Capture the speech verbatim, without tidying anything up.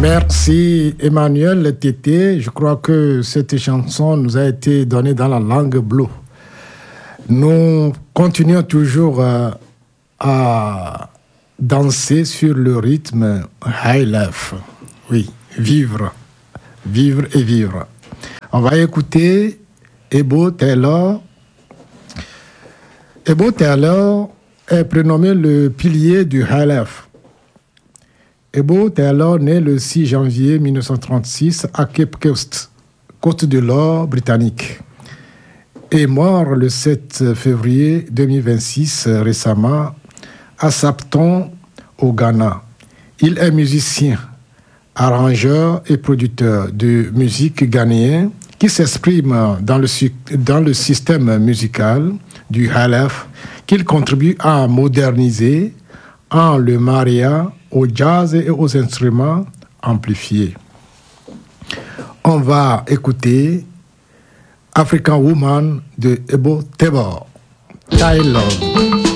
Merci Emmanuel Tété. Je crois que cette chanson nous a été donnée dans la langue bleue. Nous continuons toujours euh, à danser sur le rythme high life. Oui, vivre, vivre et vivre. On va écouter Ebo Taylor. Ebo Taylor est prénommé le pilier du high life. Ebo Taylor naît le six janvier mille neuf cent trente-six à Cape Coast, Côte de l'Or britannique, et mort le sept février deux mille vingt-six récemment à Sapton, au Ghana. Il est musicien, arrangeur et producteur de musique ghanéen qui s'exprime dans le, dans le système musical du high life qu'il contribue à moderniser en le mariant au jazz et aux instruments amplifiés. On va écouter African Woman de Ebo Taylor. Taylor.